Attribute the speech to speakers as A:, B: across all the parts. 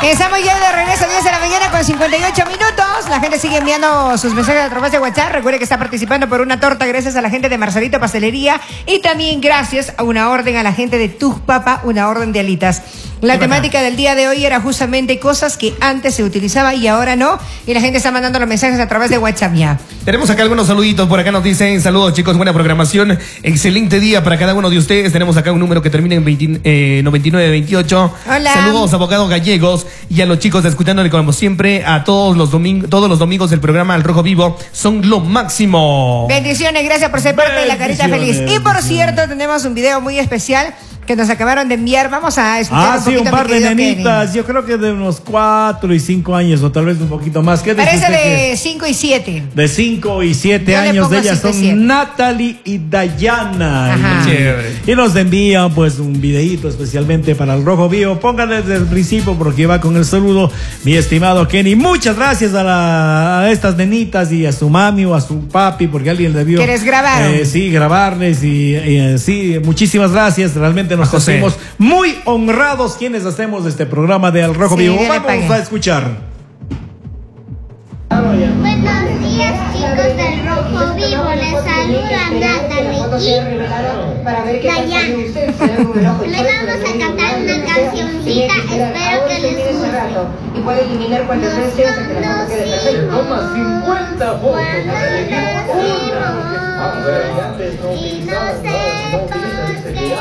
A: Estamos ya de regreso, 10 de la mañana con 58 minutos. La gente sigue enviando sus mensajes a través de WhatsApp. Recuerde que está participando por una torta gracias a la gente de Marcelito Pastelería. Y también gracias a una orden a la gente de Tujpapa, una orden de alitas. La temática del día de hoy era justamente cosas que antes se utilizaba y ahora no. Y la gente está mandando los mensajes a través de WhatsApp ya.
B: Tenemos acá algunos saluditos. Por acá nos dicen, saludos chicos, buena programación. Excelente día para cada uno de ustedes. Tenemos acá un número que termina en 9928.
A: Hola.
B: Saludos, abogados gallegos. Y a los chicos escuchándole como siempre a todos los domingos del programa Al Rojo Vivo. Son lo máximo.
A: Bendiciones, gracias por ser parte de la Carita Feliz. Y por cierto, tenemos un video muy especial que nos acabaron de enviar. Vamos a escuchar un poquito.
C: Un par de nenitas, Kenny. Yo creo que de unos 4 y 5 años o tal vez un poquito más. ¿Qué
A: parece de 5 y 7?
C: De 5 y 7 años de ellas son Natalie y Dayana. Y nos envían pues un videíto especialmente para El Rojo Vivo. Pónganle desde el principio porque va con el saludo mi estimado Kenny. Muchas gracias a estas nenitas y a su mami o a su papi porque alguien debió.
A: ¿Que les grabaron?
C: Sí, grabarles y sí, muchísimas gracias. Realmente nos sentimos muy honrados quienes hacemos este programa de Al Rojo Vivo. Vamos a escuchar.
D: Buenos días chicos del Rojo Vivo, les saluda Natalie y Dayana. Les vamos a cantar una cancioncita, espero que les guste. Nosotros hijos, 50 fotos y no sé por qué.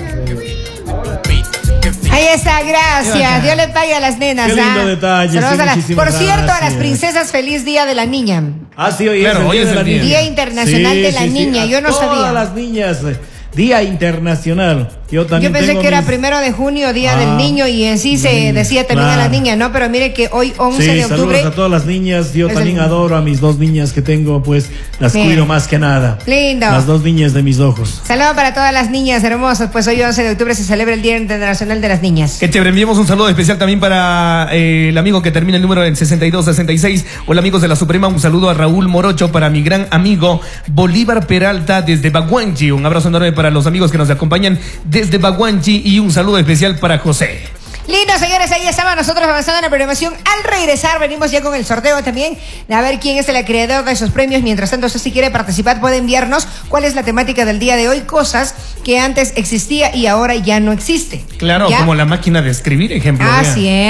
A: Ahí está, gracias. Dios le pague a las nenas.
C: Qué lindo detalle.
A: Por cierto, a las princesas, feliz Día de la Niña.
C: Sí, hoy es el Día de la Niña.
A: Día Internacional de la Niña. Yo no sabía.
C: Todas las niñas, Día Internacional. Yo
A: pensé que era 1 de junio, Día del Niño, y en sí se decía también a las niñas, ¿no? Pero mire que hoy, 11 de octubre.
C: Saludos a todas las niñas. Yo también adoro a mis 2 niñas que tengo, pues las cuido más que nada.
A: Lindo.
C: Las 2 niñas de mis ojos.
A: Saludos para todas las niñas hermosas. Pues hoy, 11 de octubre, se celebra el Día Internacional de las Niñas.
B: Qué chévere. Enviamos un saludo especial también para el amigo que termina el número en 6266. Hola, amigos de la Suprema. Un saludo a Raúl Morocho, para mi gran amigo Bolívar Peralta desde Baguanchi. Un abrazo enorme para los amigos que nos acompañan desde Baguanchi. Y un saludo especial para José.
A: Lindo, señores, ahí estamos nosotros avanzando en la programación. Al regresar venimos ya con el sorteo también, a ver quién es el acreedor de esos premios. Mientras tanto, si quiere participar, puede enviarnos cuál es la temática del día de hoy, cosas que antes existía y ahora ya no existe.
B: Claro, ¿ya? Como la máquina de escribir, ejemplo.
A: Así es.